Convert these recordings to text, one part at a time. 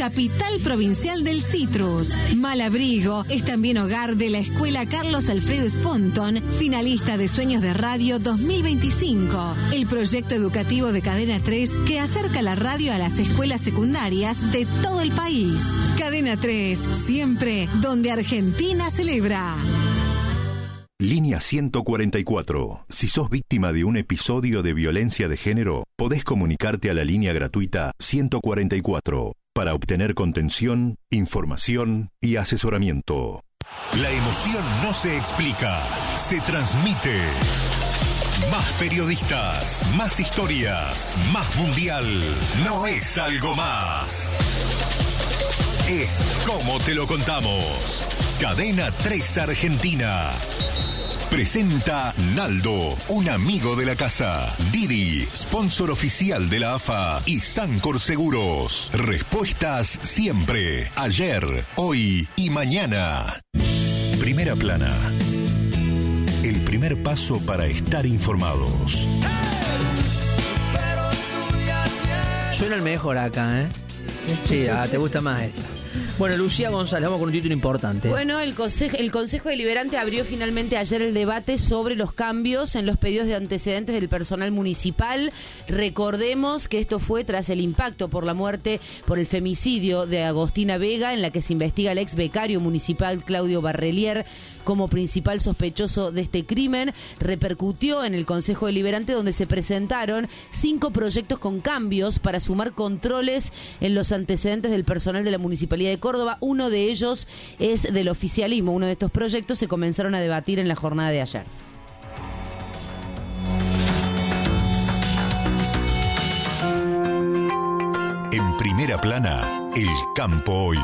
capital provincial del citrus. Malabrigo es también hogar de la Escuela Carlos Alfredo Sponton, finalista de Sueños de Radio 2025, el proyecto educativo de Cadena 3 que acerca la radio a las escuelas secundarias de todo el país. Cadena 3, siempre donde Argentina celebra. Línea 144. Si sos víctima de un episodio de violencia de género, podés comunicarte a la línea gratuita 144 para obtener contención, información y asesoramiento. La emoción no se explica, se transmite. Más periodistas, más historias, más mundial. No es algo más. Es como te lo contamos. Cadena 3 Argentina. Presenta Naldo, un amigo de la casa. Didi, sponsor oficial de la AFA y Sancor Seguros. Respuestas siempre, ayer, hoy y mañana. Primera plana. El primer paso para estar informados. Suena el mejor acá, ¿eh? Sí, te gusta más esta. Bueno, Lucía González, vamos con un título importante. Bueno, el Consejo Deliberante abrió finalmente ayer el debate sobre los cambios en los pedidos de antecedentes del personal municipal. Recordemos que esto fue tras el impacto por la muerte por el femicidio de Agostina Vega, en la que se investiga al ex becario municipal Claudio Barrelier como principal sospechoso de este crimen. Repercutió en el Consejo Deliberante, donde se presentaron 5 proyectos con cambios para sumar controles en los antecedentes del personal de la Municipalidad de Córdoba. Uno de ellos es del oficialismo. Uno de estos proyectos se comenzaron a debatir en la jornada de ayer. En primera plana, el campo hoy.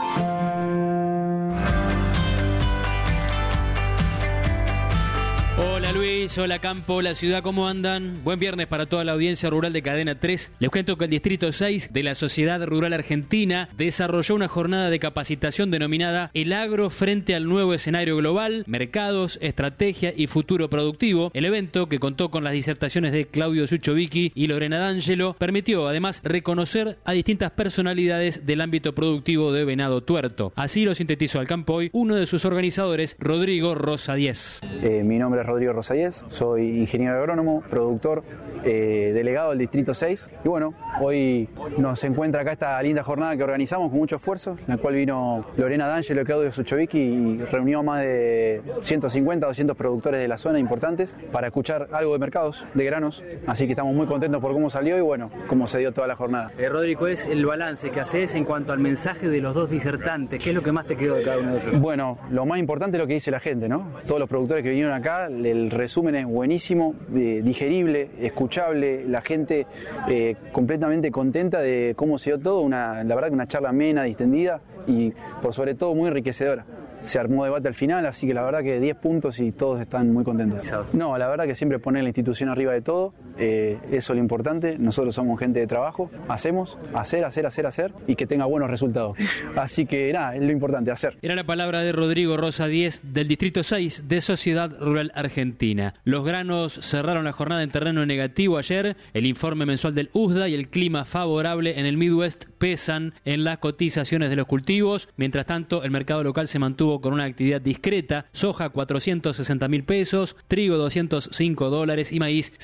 Hola Luis, hola Campo, hola ciudad, ¿cómo andan? Buen viernes para toda la audiencia rural de Cadena 3. Les cuento que el Distrito 6 de la Sociedad Rural Argentina desarrolló una jornada de capacitación denominada El Agro frente al nuevo escenario global, mercados, estrategia y futuro productivo. El evento, que contó con las disertaciones de Claudio Suchovicki y Lorena D'Angelo, permitió además reconocer a distintas personalidades del ámbito productivo de Venado Tuerto. Así lo sintetizó al Campo hoy uno de sus organizadores, Rodrigo Rosadiez. Mi nombre es Rodrigo Rosadiez, soy ingeniero agrónomo, productor, delegado del Distrito 6. Y bueno, hoy nos encuentra acá esta linda jornada que organizamos con mucho esfuerzo, en la cual vino Lorena D'Angelo y Claudio Suchovicki y reunió a más de 150, 200 productores de la zona importantes para escuchar algo de mercados, de granos. Así que estamos muy contentos por cómo salió y bueno, cómo se dio toda la jornada. Rodrigo, ¿cuál es el balance que haces en cuanto al mensaje de los dos disertantes? ¿Qué es lo que más te quedó de cada uno de ellos? Bueno, lo más importante es lo que dice la gente, ¿no? Todos los productores que vinieron acá, el resumen es buenísimo, digerible, escuchable, la gente completamente contenta de cómo se dio todo, la verdad que una charla amena, distendida y por sobre todo muy enriquecedora. Se armó debate al final, así que la verdad que 10 puntos y todos están muy contentos. No, la verdad que siempre poner la institución arriba de todo, eso es lo importante. Nosotros somos gente de trabajo, hacemos, hacer y que tenga buenos resultados. Así que nada, es lo importante, hacer. Era la palabra de Rodrigo Rosadiez del Distrito 6 de Sociedad Rural Argentina. Los granos cerraron la jornada en terreno negativo ayer. El informe mensual del USDA y el clima favorable en el Midwest pesan en las cotizaciones de los cultivos. Mientras tanto, el mercado local se mantuvo con una actividad discreta. Soja 460.000 pesos, trigo $205 y maíz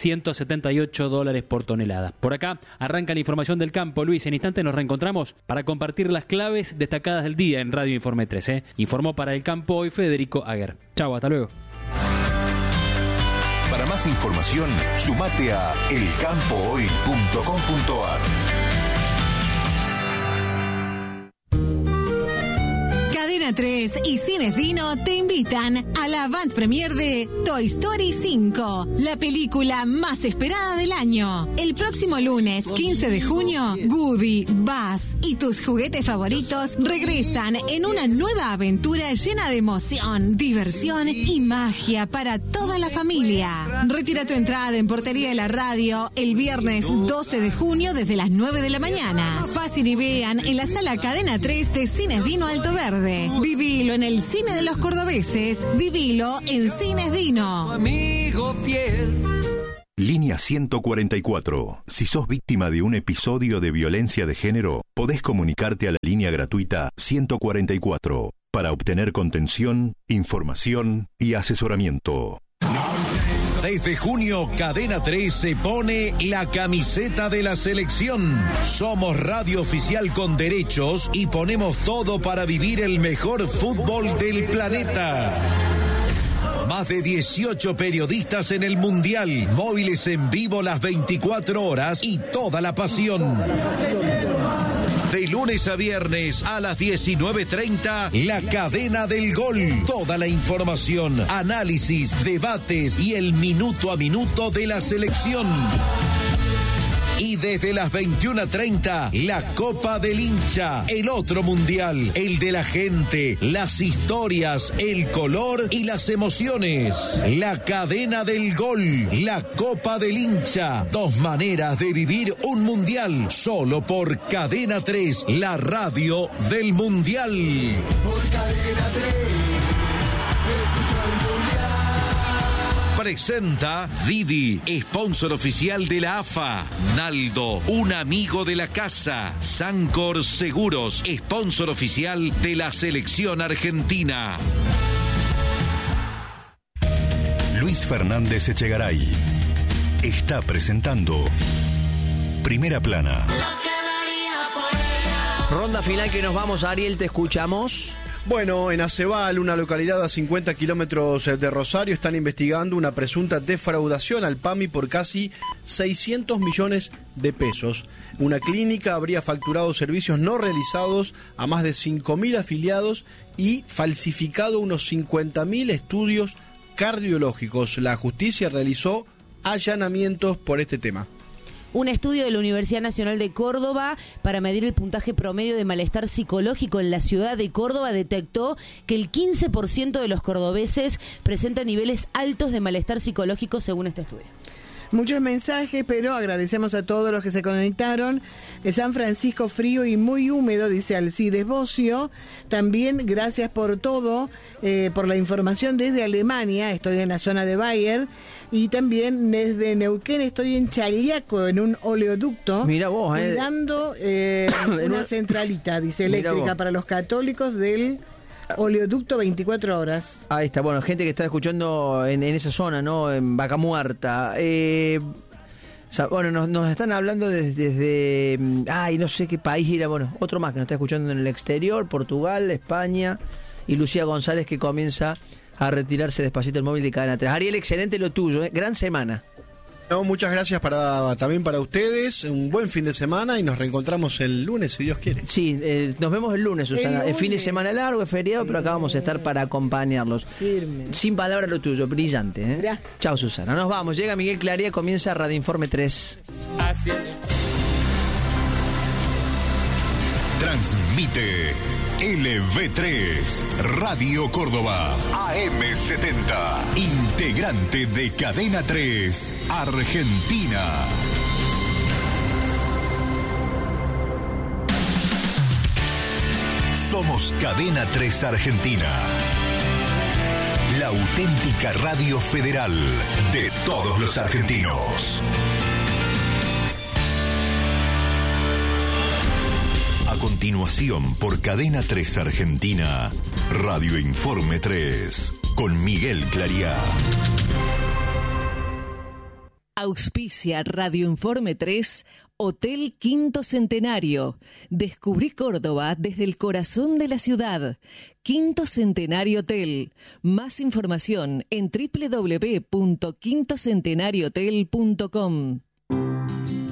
$178 por tonelada. Por acá arranca la información del campo. Luis, en instante nos reencontramos para compartir las claves destacadas del día en Radio Informe 3. Informó para el campo hoy Federico Aguer. Chau, hasta luego. Para más información, sumate a elcampohoy.com.ar. Cadena 3 y Cines Dino te invitan a la avant premiere de Toy Story 5, la película más esperada del año. El próximo lunes, 15 de junio, Woody, Buzz y tus juguetes favoritos regresan en una nueva aventura llena de emoción, diversión y magia para toda la familia. Retira tu entrada en Portería de la Radio el viernes 12 de junio desde las 9 de la mañana. Pasen y vean en la sala Cadena 3 de Cines Dino Alto Verde. Vivilo en el cine de los cordobeses. Vivilo en Cines Dino. Amigo fiel. Línea 144. Si sos víctima de un episodio de violencia de género, podés comunicarte a la línea gratuita 144 para obtener contención, información y asesoramiento. Desde junio, Cadena 3 se pone la camiseta de la selección. Somos radio oficial con derechos y ponemos todo para vivir el mejor fútbol del planeta. Más de 18 periodistas en el Mundial, móviles en vivo las 24 horas y toda la pasión. De lunes a viernes a las 19:30, La Cadena del Gol. Toda la información, análisis, debates y el minuto a minuto de la selección. Y desde las 21:30, la Copa del Hincha, el otro mundial, el de la gente, las historias, el color y las emociones. La Cadena del Gol, la Copa del Hincha, 2 maneras de vivir un mundial, solo por Cadena 3, la radio del mundial. Por Cadena 3, escucho el mundial. Presenta Didi, sponsor oficial de la AFA. Naldo, un amigo de la casa. Sancor Seguros, sponsor oficial de la selección argentina. Luis Fernández Echegaray está presentando Primera Plana. Ronda final que nos vamos, Ariel, te escuchamos. Bueno, en Acebal, una localidad a 50 kilómetros de Rosario, están investigando una presunta defraudación al PAMI por casi 600 millones de pesos. Una clínica habría facturado servicios no realizados a más de 5.000 afiliados y falsificado unos 50.000 estudios cardiológicos. La justicia realizó allanamientos por este tema. Un estudio de la Universidad Nacional de Córdoba para medir el puntaje promedio de malestar psicológico en la ciudad de Córdoba detectó que el 15% de los cordobeses presenta niveles altos de malestar psicológico según este estudio. Muchos mensajes, pero agradecemos a todos los que se conectaron. San Francisco frío y muy húmedo, dice Alcides Bocio. También gracias por todo, por la información desde Alemania. Estoy en la zona de Bayer. Y también desde Neuquén estoy en Chaliaco, en un oleoducto. Mira vos, cuidando una centralita, dice, eléctrica para los católicos del oleoducto 24 horas. Ahí está, bueno, gente que está escuchando en esa zona, ¿no? En Vaca Muerta. Bueno, nos están hablando desde ay, no sé qué país era, bueno, otro más que nos está escuchando en el exterior, Portugal, España, y Lucía González, que comienza a retirarse despacito el móvil de Cadena 3. Ariel, excelente lo tuyo, ¿eh? Gran semana. No, muchas gracias también para ustedes, un buen fin de semana y nos reencontramos el lunes, si Dios quiere. Sí, nos vemos el lunes, Susana. El fin de semana largo, es feriado, pero acá vamos a estar para acompañarlos. Firme. Sin palabras lo tuyo, brillante. Gracias. Chao, Susana. Nos vamos, llega Miguel Claría, comienza Radio Informe 3. Transmite LV3, Radio Córdoba, AM70, integrante de Cadena 3, Argentina. Somos Cadena 3 Argentina, la auténtica radio federal de todos los argentinos. A continuación, por Cadena 3 Argentina, Radio Informe 3, con Miguel Claría. Auspicia Radio Informe 3, Hotel Quinto Centenario. Descubrí Córdoba desde el corazón de la ciudad. Quinto Centenario Hotel. Más información en www.quintocentenariohotel.com.